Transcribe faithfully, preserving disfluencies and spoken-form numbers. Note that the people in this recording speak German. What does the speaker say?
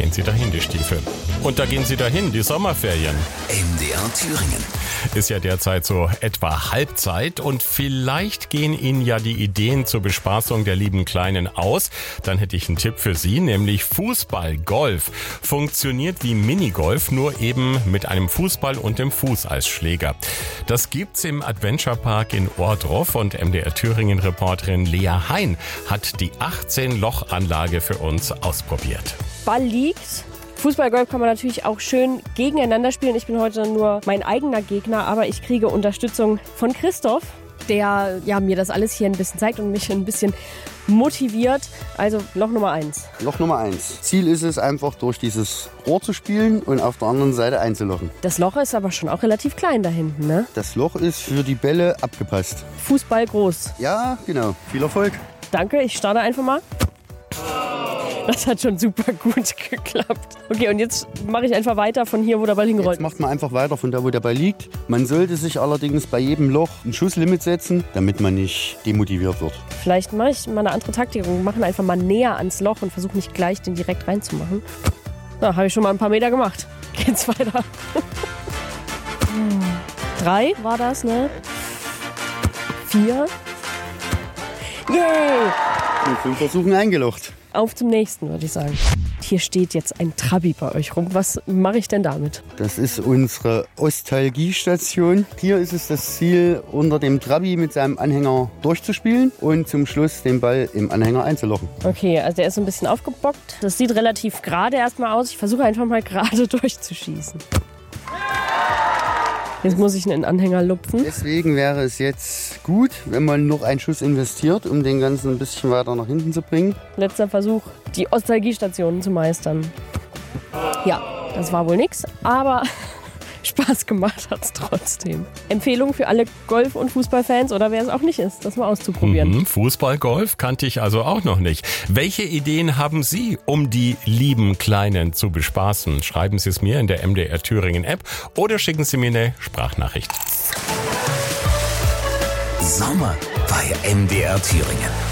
gehen sie dahin, die Stiefel. Und da gehen sie dahin, die Sommerferien. M D R Thüringen. Ist ja derzeit so etwa Halbzeit und vielleicht gehen Ihnen ja die Ideen zur Bespaßung der lieben Kleinen aus. Dann hätte ich einen Tipp für Sie, nämlich Fußball-Golf. Funktioniert wie Minigolf, nur eben mit einem Fußball und dem Fuß als Schläger. Das gibt's im Adventure Park in Ohrdruf und M D R Thüringen-Reporterin Lea Hein hat die achtzehn-Loch-Anlage für uns ausprobiert. Ball liegt. Fußballgolf kann man natürlich auch schön gegeneinander spielen. Ich bin heute nur mein eigener Gegner, aber ich kriege Unterstützung von Christoph, der ja, mir das alles hier ein bisschen zeigt und mich ein bisschen motiviert. Also Loch Nummer eins. Loch Nummer eins. Ziel ist es einfach, durch dieses Rohr zu spielen und auf der anderen Seite einzulochen. Das Loch ist aber schon auch relativ klein da hinten, ne? Das Loch ist für die Bälle abgepasst. Fußball groß. Ja, genau. Viel Erfolg. Danke, ich starte einfach mal. Das hat schon super gut geklappt. Okay, und jetzt mache ich einfach weiter von hier, wo der Ball hingerollt ist. Jetzt macht man einfach weiter von da, wo der Ball liegt. Man sollte sich allerdings bei jedem Loch ein Schusslimit setzen, damit man nicht demotiviert wird. Vielleicht mache ich mal eine andere Taktik und mache einfach mal näher ans Loch und versuche nicht gleich den direkt reinzumachen. Na, habe ich schon mal ein paar Meter gemacht. Geht's weiter. Drei war das, ne? Vier. Yay! Mit fünf Versuchen eingelocht. Auf zum nächsten, würde ich sagen. Hier steht jetzt ein Trabi bei euch rum. Was mache ich denn damit? Das ist unsere Ostalgiestation. Hier ist es das Ziel, unter dem Trabi mit seinem Anhänger durchzuspielen und zum Schluss den Ball im Anhänger einzulochen. Okay, also der ist so ein bisschen aufgebockt. Das sieht relativ gerade erstmal aus. Ich versuche einfach mal gerade durchzuschießen. Jetzt muss ich einen Anhänger lupfen. Deswegen wäre es jetzt gut, wenn man noch einen Schuss investiert, um den Ganzen ein bisschen weiter nach hinten zu bringen. Letzter Versuch, die Ostalgiestationen zu meistern. Ja, das war wohl nix, aber Spaß gemacht hat es trotzdem. Empfehlung für alle Golf- und Fußballfans oder wer es auch nicht ist, das mal auszuprobieren. Mhm, Fußball-Golf kannte ich also auch noch nicht. Welche Ideen haben Sie, um die lieben Kleinen zu bespaßen? Schreiben Sie es mir in der M D R Thüringen-App oder schicken Sie mir eine Sprachnachricht. Sommer bei M D R Thüringen.